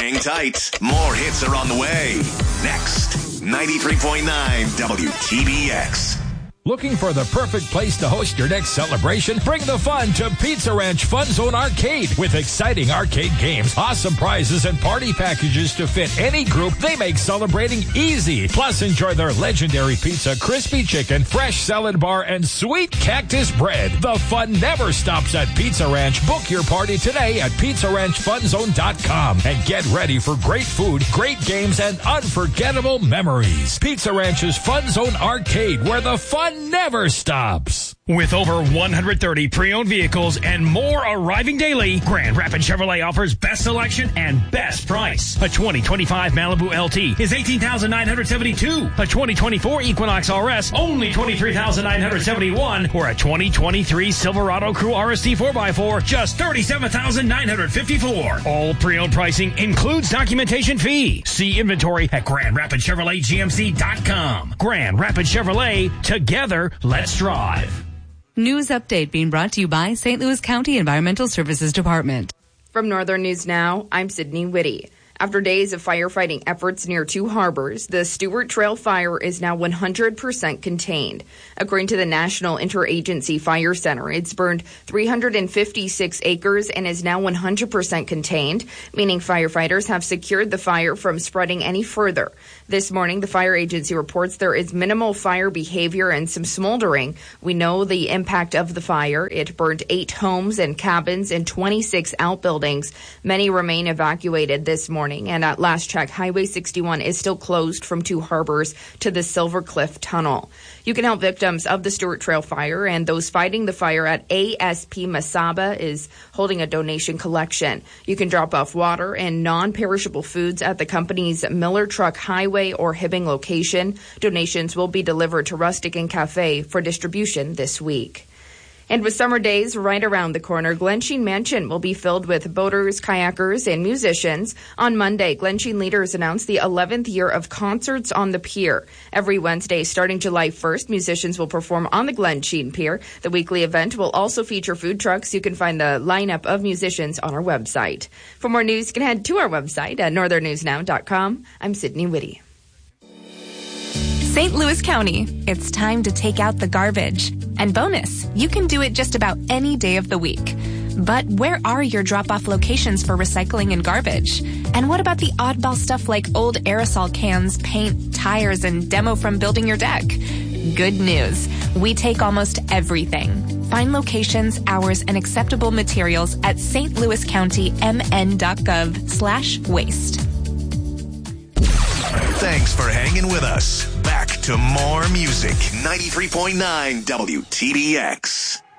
Hang tight. More hits are on the way. Next, 93.9 WTBX. Looking for the perfect place to host your next celebration? Bring the fun to Pizza Ranch Fun Zone Arcade. With exciting arcade games, awesome prizes, and party packages to fit any group, they make celebrating easy. Plus, enjoy their legendary pizza, crispy chicken, fresh salad bar, and sweet cactus bread. The fun never stops at Pizza Ranch. Book your party today at PizzaRanchFunZone.com and get ready for great food, great games, and unforgettable memories. Pizza Ranch's Fun Zone Arcade, where the fun never stops. With over 130 pre-owned vehicles and more arriving daily, Grand Rapids Chevrolet offers best selection and best price. A 2025 Malibu LT is $18,972. A 2024 Equinox RS, only $23,971. Or a 2023 Silverado Crew RST 4x4, just $37,954. All pre-owned pricing includes documentation fee. See inventory at GrandRapidsChevroletGMC.com. Grand Rapids Chevrolet, together, let's drive. News update being brought to you by St. Louis County Environmental Services Department. From Northern News Now, I'm Sydney Whitty. After days of firefighting efforts near two harbors, the Stewart Trail fire is now 100% contained. According to the National Interagency Fire Center, it's burned 356 acres and is now 100% contained, meaning firefighters have secured the fire from spreading any further. This morning, the fire agency reports there is minimal fire behavior and some smoldering. We know the impact of the fire. It burned 8 homes and cabins and 26 outbuildings. Many remain evacuated this morning. And at last check, Highway 61 is still closed from two harbors to the Silver Cliff Tunnel. You can help victims of the Stewart Trail fire and those fighting the fire at ASP Masaba is holding a donation collection. You can drop off water and non-perishable foods at the company's Miller Truck Highway or Hibbing location. Donations will be delivered to Rustic and Cafe for distribution this week. And with summer days right around the corner, Glensheen Mansion will be filled with boaters, kayakers, and musicians. On Monday, Glensheen leaders announced the 11th year of Concerts on the Pier. Every Wednesday, starting July 1st, musicians will perform on the Glensheen Pier. The weekly event will also feature food trucks. You can find the lineup of musicians on our website. For more news, you can head to our website at northernnewsnow.com. I'm Sydney Whitty. St. Louis County, it's time to take out the garbage. And bonus, you can do it just about any day of the week. But where are your drop-off locations for recycling and garbage? And what about the oddball stuff like old aerosol cans, paint, tires, and demo from building your deck? Good news. We take almost everything. Find locations, hours, and acceptable materials at stlouiscountymn.gov/waste. Thanks for hanging with us. Back to more music. 93.9 WTBX.